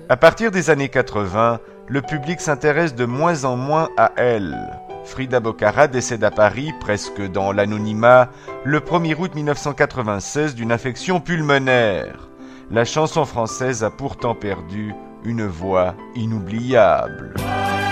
À partir des années 80, le public s'intéresse de moins en moins à elle. Frida Bocara décède à Paris, presque dans l'anonymat, le 1er août 1996 d'une infection pulmonaire. La chanson française a pourtant perdu une voix inoubliable.